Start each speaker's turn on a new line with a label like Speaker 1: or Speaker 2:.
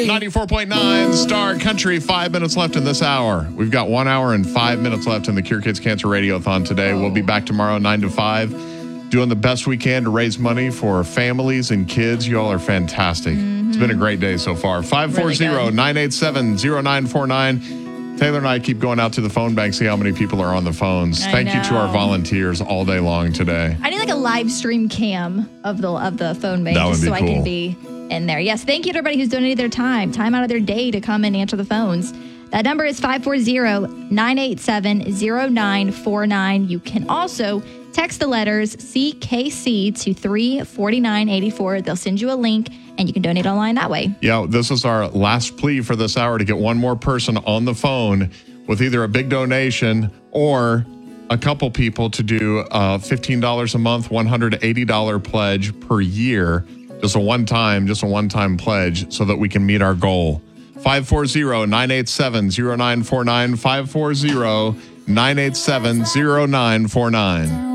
Speaker 1: 94.9 Star Country, 5 minutes left in this hour. We've got 1 hour and 5 minutes left in the Cure Kids Cancer Radiothon today. We'll be back tomorrow, 9 to 5, doing the best we can to raise money for families and kids. You all are fantastic. It's been a great day so far. 540-987-0949. Taylor and I keep going out to the phone bank, see how many people are on the phones. Thank you to our volunteers all day long today.
Speaker 2: I need like a live stream cam of the phone bank just so cool. I can be in there. Yes, thank you to everybody who's donated their time out of their day to come and answer the phones. That number is 540-987-0949. You can also text the letters CKC to 34984. They'll send you a link, and you can donate online that way.
Speaker 1: Yeah, this is our last plea for this hour to get one more person on the phone with either a big donation or a couple people to do $15 a month, $180 pledge per year. Just a one-time pledge so that we can meet our goal. 540-987-0949, 540-987-0949.